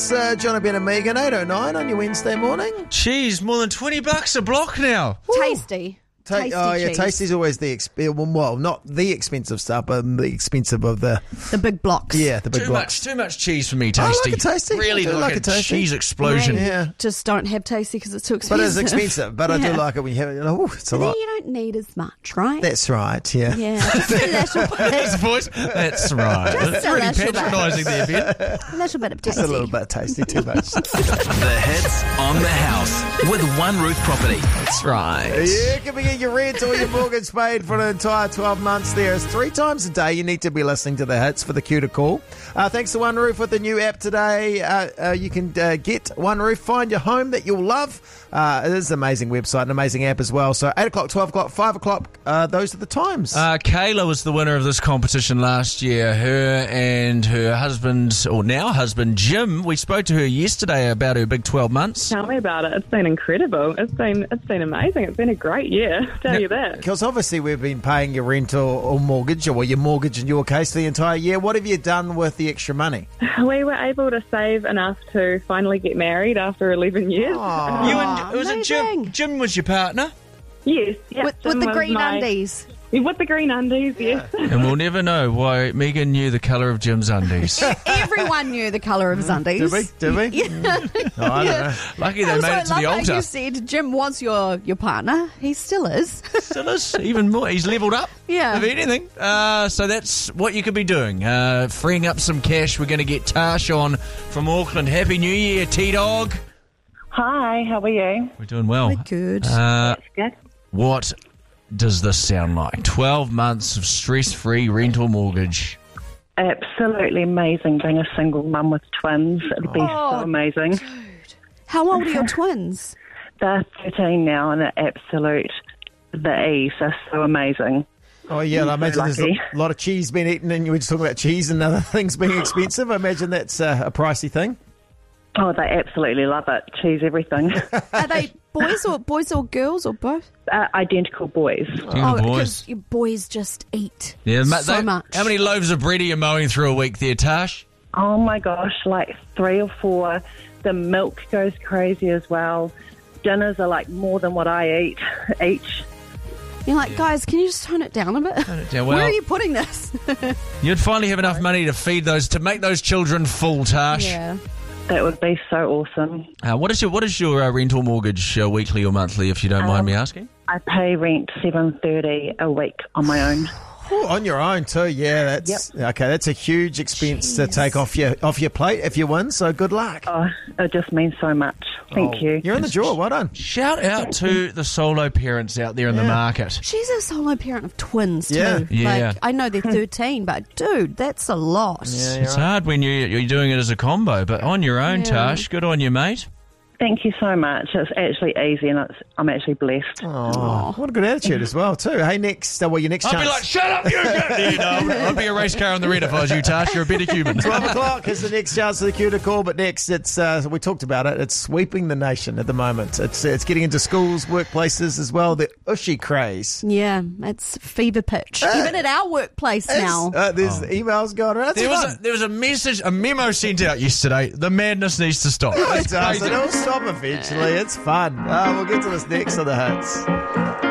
It's John Ben and Megan, 8:09 on your Wednesday morning. Cheese, more than $20 a block now. Tasty. Cheese. Tasty's always the not the expensive stuff, but the expensive of the big blocks. Yeah, the big blocks. Too much cheese for me, Tasty. I like a Tasty. Really I do like a Tasty. cheese explosion. Yeah. Just don't have Tasty because it's too expensive. But it's expensive. But I do like it when you have it. It's a And then lot. you don't need as much, right? That's right. Yeah. Yeah, just a little bit. His voice. That's right. Just That's a really little bit. patronising there, Ben. A little bit of Tasty. Just a little bit tasty, too much. The hits on the house with One Roof Property. That's right. Yeah, can we get your rent or your mortgage paid for an entire 12 months there? It's 3 times a day you need to be listening to the hits for the cue to call. Thanks to One Roof with the new app today. You can get One Roof, find your home that you'll love. It is an amazing website, an amazing app as well. So 8 o'clock, 12 o'clock, 5 o'clock, those are the times. Kayla was the winner of this competition last year. Her and her husband, or now husband, Jim, we spoke to her yesterday about her big 12 months. Tell me about it. It's been incredible. It's been amazing. It's been a great year, tell you that. Because obviously we've been paying your rent or mortgage, or your mortgage in your case, the entire year. What have you done with the extra money? We were able to save enough to finally get married after 11 years. Jim was your partner? Yes. Yeah, With Jim the was green my- undies. With the green undies, yes. And we'll never know why Megan knew the colour of Jim's undies. Everyone knew the colour of his undies. Did we? Yeah. Oh, I don't know. Lucky they Also, made it to I the love how altar. you said Jim was your partner. He still is. Still is, even more. He's levelled up, Yeah. if anything. So that's what you could be doing. Freeing up some cash. We're going to get Tash on from Auckland. Happy New Year, T-Dog. Hi, how are you? We're doing well. We're good. That's good. What does this sound like? 12 months of stress-free rental mortgage. Absolutely amazing being a single mum with twins. It'll be so amazing. How old are your twins? They're 13 now and they're absolute the ease. They're so amazing. Oh, yeah, I imagine there's lucky. a lot of cheese being eaten, and you were just talking about cheese and other things being expensive. I imagine that's a pricey thing. Oh, they absolutely love it. Cheese, everything. Are they boys or girls or both? Identical boys. Boys. Because your boys just eat Yeah, so much. How many loaves of bread are you mowing through a week there, Tash? Oh my gosh, like 3 or 4. The milk goes crazy as well. Dinners are like more than what I eat each. You're like, guys, can you just tone it down a bit? down. Where Well- are you putting this? You'd finally have enough money to make those children full, Tash. Yeah. That would be so awesome. What is your rental mortgage, weekly or monthly, if you don't mind me asking? I pay rent $7.30 a week on my own. Oh, on your own too, yeah. That's okay. That's a huge expense to take off your plate if you win. So good luck. Oh, it just means so much. Thank you. You're in the draw. Well done. Shout out to the solo parents out there in the market. She's a solo parent of twins, too. Yeah. Yeah. Like, I know they're 13, but, dude, that's a lot. It's hard when you're doing it as a combo, but on your own, Tash, good on you, mate. Thank you so much. It's actually easy and I'm actually blessed. Oh, what a good attitude as well too. Hey, next, your next I'd chance. be like, shut up, you! I'd be a race car on the red if I was you, Tash. You're a better human. 12 o'clock is the next chance for the cue to call, but next it's we talked about it. It's sweeping the nation at the moment. It's getting into schools, workplaces as well. The Ushy craze. Yeah, it's fever pitch. Even at our workplace now. There's emails going around. There was a memo sent out yesterday. The madness needs to stop. It does. It'll stop eventually. It's fun. We'll get to this next on the hits.